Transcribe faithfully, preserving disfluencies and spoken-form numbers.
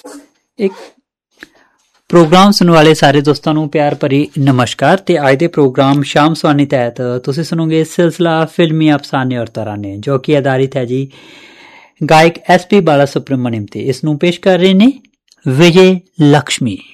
ਇੱਕ ਪ੍ਰੋਗਰਾਮ ਸੁਣਨ ਵਾਲੇ ਸਾਰੇ ਦੋਸਤਾਂ ਨੂੰ ਪਿਆਰ ਭਰੀ ਨਮਸਕਾਰ। ਤੇ ਅੱਜ ਦੇ ਪ੍ਰੋਗਰਾਮ ਸ਼ਾਮ ਸੁਹਾਨੀ ਤਹਿਤ ਤੁਸੀਂ ਸੁਣੋਗੇ ਸਿਲਸਿਲਾ ਫਿਲਮੀ ਅਫਸਾਨੇ ਔਰ ਤਰਾਨੇ, ਜੋ ਕਿ ਆਧਾਰਿਤ ਹੈ ਜੀ ਗਾਇਕ ਐਸ ਪੀ ਬਾਲਾ ਸੁਬਰਮਣਿਅਮ ਤੇ। ਇਸ ਨੂੰ ਪੇਸ਼ ਕਰ ਰਹੇ ਨੇ ਵਿਜੇ ਲక్ష్ਮੀ।